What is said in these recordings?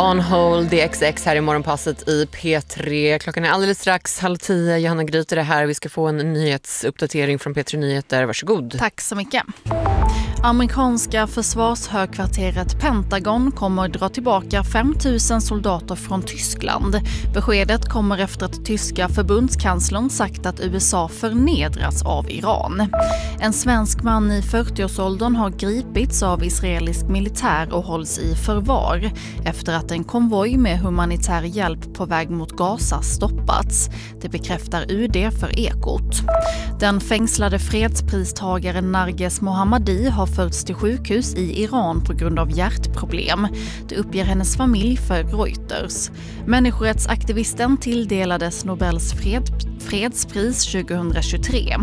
On Hold, DXX här i morgonpasset i P3. Klockan är alldeles strax 9:30. Johanna Gryter är här. Vi ska få en nyhetsuppdatering från P3 Nyheter. Varsågod. Tack så mycket. Amerikanska försvarshögkvarteret Pentagon kommer dra tillbaka 5 000 soldater från Tyskland. Beskedet kommer efter att tyska förbundskanslern sagt att USA förnedras av Iran. En svensk man i 40-årsåldern har gripits av israelisk militär och hålls i förvar efter att en konvoj med humanitär hjälp på väg mot Gaza stoppats. Det bekräftar UD för Ekot. Den fängslade fredspristagaren Narges Mohammadi har förts till sjukhus i Iran på grund av hjärtproblem. Det uppger hennes familj för Reuters. Människorättsaktivisten tilldelades Nobels fredspris 2023.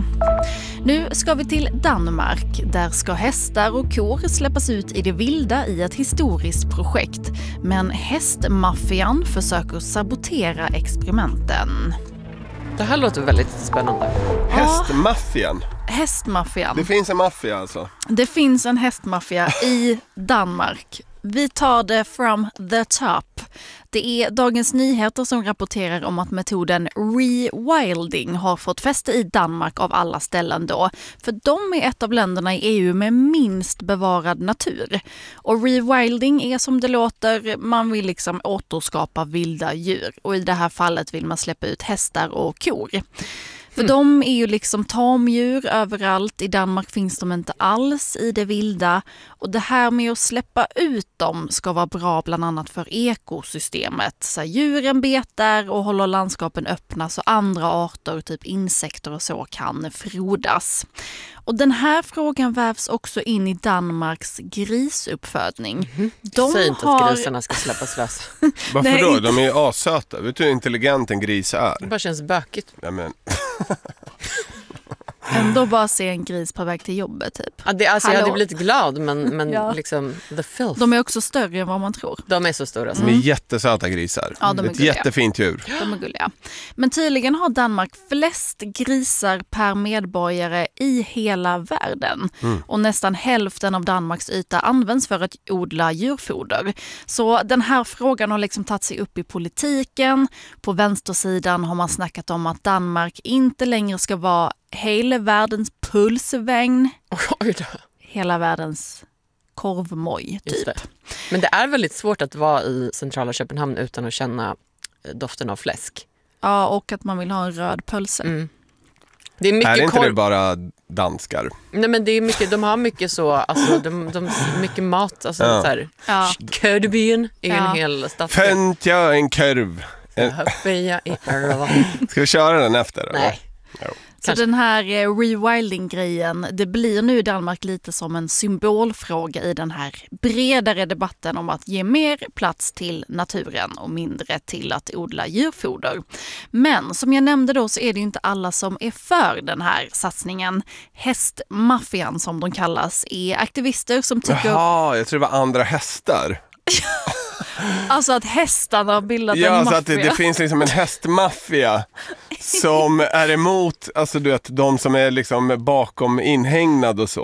Nu ska vi till Danmark. Där ska hästar och kor släppas ut i det vilda i ett historiskt projekt. Men hästmaffian försöker sabotera experimenten. Det här låter väldigt spännande. Hästmaffian? Hästmaffian. Det finns en maffia alltså? Det finns en hästmaffia i Danmark. Vi tar det from the top. Det är Dagens Nyheter som rapporterar om att metoden rewilding har fått fäste i Danmark av alla ställen då. För de är ett av länderna i EU med minst bevarad natur. Och rewilding är som det låter, man vill liksom återskapa vilda djur. Och i det här fallet vill man släppa ut hästar och kor. För de är ju liksom tamdjur överallt. I Danmark finns de inte alls i det vilda. Och det här med att släppa ut dem ska vara bra bland annat för ekosystemet. Så djuren betar och håller landskapen öppna så andra arter, typ insekter och så, kan frodas. Och den här frågan vävs också in i Danmarks grisuppfödning. Säg inte att grisarna ska släppas lösa. Varför då? De är ju assöta. Vet du hur intelligent en gris är? Det bara känns bökigt. Ja, men... Ändå bara se en gris på väg till jobbet typ. Ja, jag hade blivit glad men Ja. liksom the filth. De är också större än vad man tror. De är så stora. De är jättesöta grisar. Ja, de är ett gulliga. jättefint djur. De är gulliga. Men tydligen har Danmark flest grisar per medborgare i hela världen. Och nästan hälften av Danmarks yta används för att odla djurfoder. Så den här frågan har liksom tagit sig upp i politiken. På vänstersidan har man snackat om att Danmark inte längre ska vara hela världens pulsvägn. Oj då. Hela världens korvmoj Just typ. det. Men det är väldigt svårt att vara i centrala Köpenhamn utan att känna doften av fläsk. Ja, och att man vill ha en röd pölse. Det är mycket Är inte det bara danskar? Nej, men det är mycket, de har mycket så, alltså de mycket mat, alltså Ja. så här. Ja. Ködbyn är ju en Ja. hel stadsdel. Fänt jag en korv. Hoppar jag i älva. Ska vi köra den efter? Eller? Nej. Jo. Så Kanske. den här rewilding-grejen, det blir nu i Danmark lite som en symbolfråga i den här bredare debatten om att ge mer plats till naturen och mindre till att odla djurfoder. Men som jag nämnde då så är det ju inte alla som är för den här satsningen. Hästmaffian som de kallas är aktivister som tycker... Jaha, jag tror det var andra hästar. Alltså att hästarna har bildat en Ja, maffia. så att det finns liksom en hästmaffia som är emot, alltså du vet, de som är liksom bakom inhägnad och så.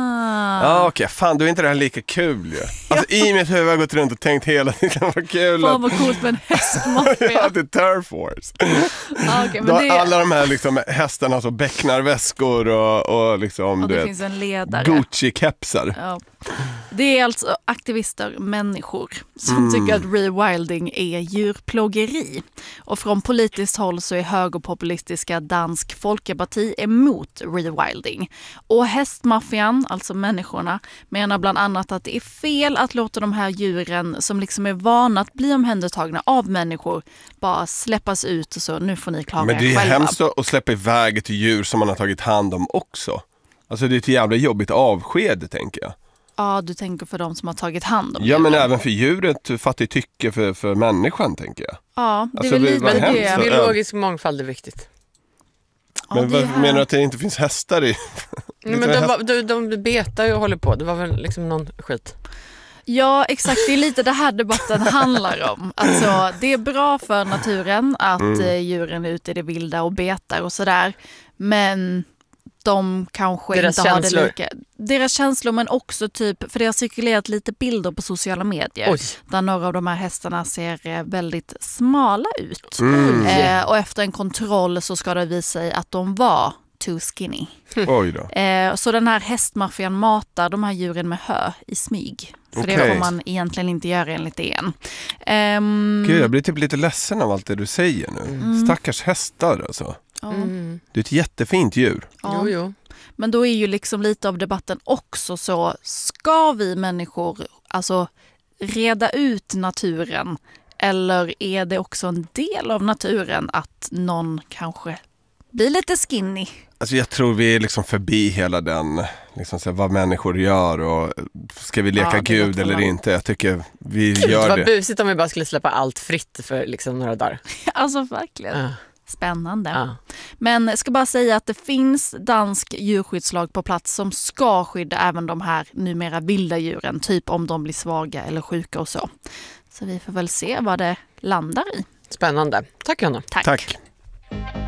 Ja, okej. Fan, då är inte det här lika kul ju. Alltså i mitt huvud har jag gått runt och tänkt hela tiden vad kul Fan vad coolt med en hästmaffia. ja, det är Turf Force. Okay, Då men det, alla de här liksom hästarna som becknar väskor och liksom, och du det vet, finns en ledare. Gucci-kepsar. Ja. Det är alltså aktivister, människor, som tycker att rewilding är djurplågeri. Och från politiskt håll så är högerpopulistiska Dansk Folkeparti emot rewilding. Och hästmaffian, alltså människorna, menar bland annat att det är fel att låta de här djuren som liksom är vana att bli omhändertagna av människor bara släppas ut och så, nu får ni klara Men det är er själva. hemskt att släppa iväg ett djur som man har tagit hand om också. Alltså det är ett jävla jobbigt avsked, tänker jag. Ja, du tänker för de som har tagit hand om Ja, men djuren. även för djuret, fattigt tycke för människan, tänker jag. Ja, det är Alltså, väl det lite var det. hemskt. Ja, Biologisk mångfald är viktigt. Men det är vad här. menar du att det inte finns hästar i? Nej, men de betar ju och håller på. Det var väl liksom någon skit. Ja, exakt. Det är lite det här debatten handlar om. Alltså, det är bra för naturen att djuren är ute i det vilda och betar och sådär. Men de kanske deras inte har känslor. det lika. Deras känslor, men också typ, för det har cirkulerat lite bilder på sociala medier. Oj. Där några av de här hästarna ser väldigt smala ut. Och efter en kontroll så ska det visa sig att de var too skinny. Oj då. Så den här hästmaffian matar de här djuren med hö i smyg. För det får man egentligen inte göra enligt DN. Gud, jag blir typ lite ledsen av allt det du säger nu. Stackars hästar alltså. Det är ett jättefint djur. Ja. Jo. Men då är ju liksom lite av debatten också så, ska vi människor alltså reda ut naturen, eller är det också en del av naturen att någon kanske blir lite skinny? Alltså jag tror vi är liksom förbi hela den, liksom så här, vad människor gör och ska vi leka Gud eller inte. Jag tycker vi gör det. Vad busigt om vi bara skulle släppa allt fritt för liksom några dagar. Alltså verkligen. Spännande. Ja. Men jag ska bara säga att det finns dansk djurskyddslag på plats som ska skydda även de här numera vilda djuren, typ om de blir svaga eller sjuka och så. Så vi får väl se vad det landar i. Spännande. Tack Johanna. Tack.